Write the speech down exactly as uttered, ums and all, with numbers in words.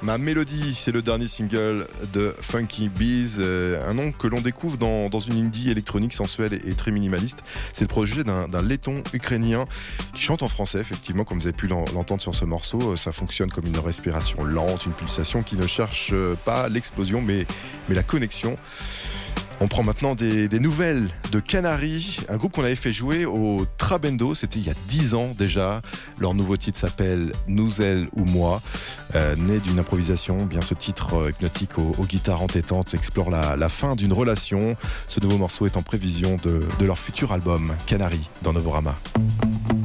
Ma Mélodie, c'est le dernier single de Funky Bees, euh, un nom que l'on découvre dans, dans une indie électronique sensuelle et, et très minimaliste. C'est le projet d'un, d'un laiton ukrainien qui chante en français, effectivement, comme vous avez pu l'en, l'entendre sur ce morceau. Ça fonctionne comme une respiration lente, une pulsation qui ne cherche pas l'explosion, mais, mais la connexion. On prend maintenant des, des nouvelles de Canary, un groupe qu'on avait fait jouer au Trabendo, c'était il y a dix ans déjà. Leur nouveau titre s'appelle Nous, elle ou moi, euh, né d'une improvisation. Bien, ce titre euh, hypnotique aux, aux guitares entêtantes explore la, la fin d'une relation. Ce nouveau morceau est en prévision de, de leur futur album Canary dans Novorama.